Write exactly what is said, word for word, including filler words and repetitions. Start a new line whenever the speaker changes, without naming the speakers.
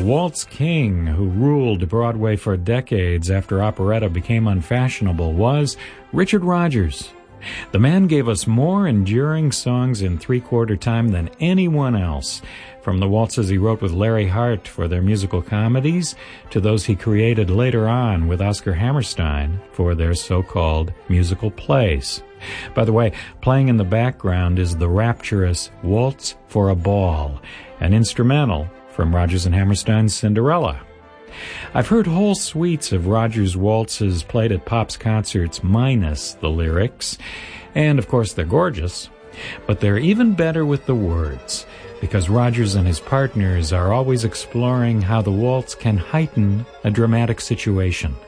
waltz king who ruled Broadway for decades after operetta became unfashionable was Richard Rodgers. The man gave us more enduring songs in three-quarter time than anyone else, from the waltzes he wrote with Larry Hart for their musical comedies to those he created later on with Oscar Hammerstein for their so-called musical plays. By the way, playing in the background is the rapturous Waltz for a Ball, an instrumental from Rodgers and Hammerstein's Cinderella. I've heard whole suites of Rodgers' waltzes played at Pop's concerts minus the lyrics, and of course they're gorgeous, but they're even better with the words, because Rodgers and his partners are always exploring how the waltz can heighten a dramatic situation.